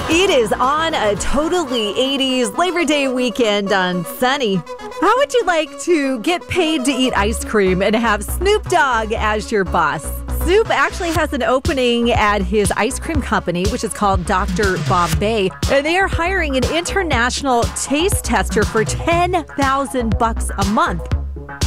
It is on a totally 80s Labor Day weekend on Sunny. How would you like to get paid to eat ice cream and have Snoop Dogg as your boss? Snoop actually has an opening at his ice cream company, which is called Dr. Bombay, and they are hiring an international taste tester for $10,000 a month.